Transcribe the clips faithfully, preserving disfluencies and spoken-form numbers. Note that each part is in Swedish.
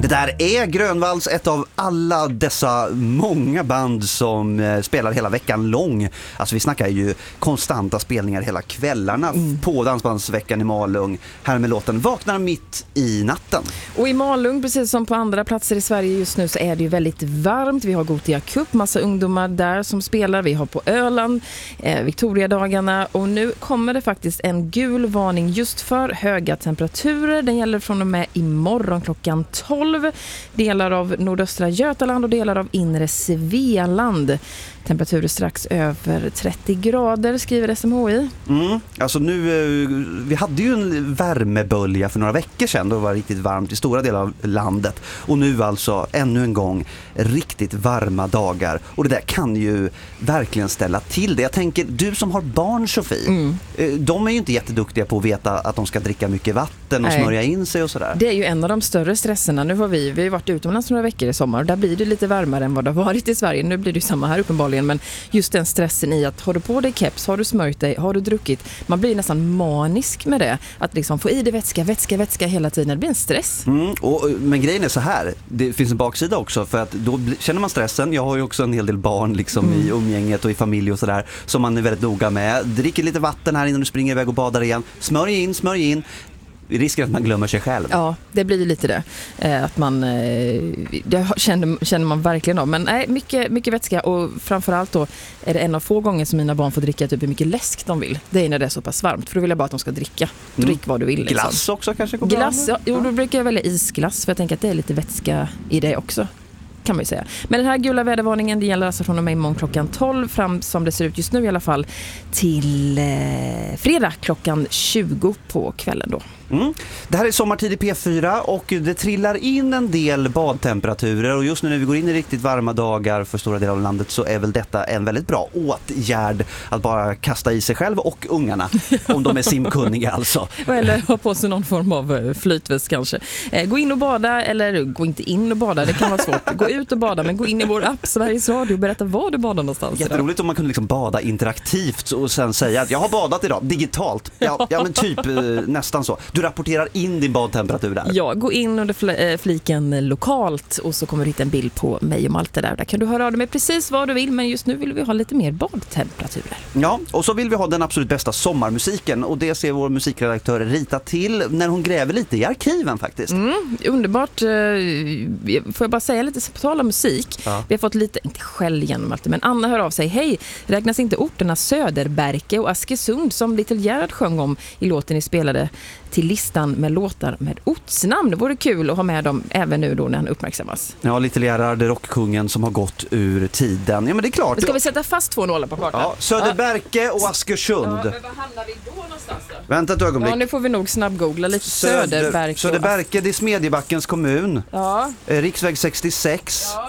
Det där är Grönvalls, ett av alla dessa många band som eh, spelar hela veckan lång. Alltså vi snackar ju konstanta spelningar hela kvällarna mm. på Dansbandsveckan i Malung. Här med låten Vaknar mitt i natten. Och i Malung, precis som på andra platser i Sverige just nu, så är det ju väldigt varmt. Vi har Gothia Cup, massa ungdomar där som spelar. Vi har på Öland, eh, Victoriadagarna, och nu kommer det faktiskt en gul varning just för höga temperaturer. Den gäller från och med imorgon klockan tolv. Delar av nordöstra Götaland och delar av inre Svealand. Temperaturer strax över trettio grader, skriver S M H I. Mm, alltså nu, vi hade ju en värmebölja för några veckor sedan. Då var det riktigt varmt i stora delar av landet. Och nu alltså ännu en gång riktigt varma dagar. Och det där kan ju verkligen ställa till det. Jag tänker, du som har barn, Sofie, mm. de är ju inte jätteduktiga på att veta att de ska dricka mycket vatten och Nej. smörja in sig och sådär. Det är ju en av de större stresserna. Nu har vi, vi har varit utomlands några veckor i sommar och där blir det lite varmare än vad det har varit i Sverige. Nu blir det ju samma här uppenbarligen. Men just den stressen i att har du på dig keps, har du smörjt dig, har du druckit, man blir nästan manisk med det. Att liksom få i dig vätska, vätska, vätska hela tiden. Det blir en stress. Mm, och, men grejen är så här, det finns en baksida också, för att då känner man stressen. Jag har ju också en hel del barn liksom mm. i umgänget och i familj och sådär som man är väldigt noga med. Dricker lite vatten här innan du springer iväg och badar igen. Smörj in, smörj in. Risken att man glömmer sig själv. Ja, det blir lite det. Eh, att man, eh, det känner, känner man verkligen av. Men nej, mycket, mycket vätska, och framförallt då är det en av få gånger som mina barn får dricka typ hur mycket läsk de vill. Det är när det är så pass varmt, för då vill jag bara att de ska dricka. Drick mm. vad du vill. Liksom. Glass också kanske? Glass, ja, jo, då brukar jag välja isglass, för jag tänker att det är lite vätska i det också, kan man ju säga. Men den här gula vädervarningen, det gäller alltså från och med imorgon klockan tolv fram, som det ser ut just nu i alla fall, till eh, fredag klockan tjugo på kvällen då. Mm. Det här är sommartid i P fyra och det trillar in en del badtemperaturer, och just nu när vi går in i riktigt varma dagar för stora delar av landet så är väl detta en väldigt bra åtgärd att bara kasta i sig själv och ungarna om de är simkunniga alltså. Eller ha på sig någon form av flytväst kanske. Gå in och bada, eller gå inte in och bada, det kan vara svårt. Gå ut och bada, men gå in i vår app Sveriges Radio och berätta var du badar någonstans. Jätteroligt om man kunde liksom bada interaktivt och sen säga att jag har badat idag digitalt. Ja, ja men typ nästan så. Du rapporterar in din badtemperatur där. Ja, gå in under fliken lokalt och så kommer du hitta en bild på mig och Malte där. Där kan du höra av dig med precis vad du vill, men just nu vill vi ha lite mer badtemperaturer. Ja, och så vill vi ha den absolut bästa sommarmusiken, och det ser vår musikredaktör Rita till när hon gräver lite i arkiven faktiskt. Mm, underbart. Får jag bara säga lite på tal om musik. Ja. Vi har fått lite, inte skäll igenom Malte, men Anna hör av sig. Hej, räknas inte orterna Söderberke och Askersund som Little Gerhard sjöng om i låten ni spelade till listan med låtar med ortsnamn? Det vore kul att ha med dem även nu då när han uppmärksammas. Ja, Little Gerhard, rockkungen som har gått ur tiden. Ja, men det är klart. Ska vi sätta fast två nollor på kartan? Ja, Söderberke och Askersund. Ja, men vad hamnar vi då någonstans då? Vänta ett ögonblick. Ja, nu får vi nog snabbgoogla lite. Söder, Söderberke. Söderberke, det är Smedjebackens kommun. Ja. Riksväg sextiosex. Ja.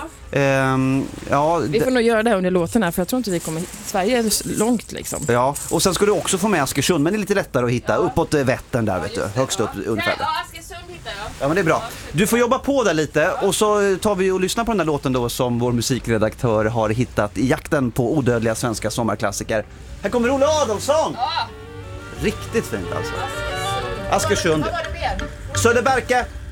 Um, ja, vi får nog göra det här under låten här, för jag tror inte vi kommer. Sverige är långt liksom. Ja, och sen ska du också få med Askersund, men det är lite lättare att hitta. Ja. Uppåt Vättern där, ja, vet du. Högst upp ungefär. Ja, Askersund hittar jag. Ja, men det är bra. Du får jobba på där lite, och så tar vi och lyssnar på den där låten då som vår musikredaktör har hittat i jakten på odödliga svenska sommarklassiker. Här kommer Olle Adolfsson! Ja. Riktigt fint alltså. Askersund. Vad var det mer? Söderberke.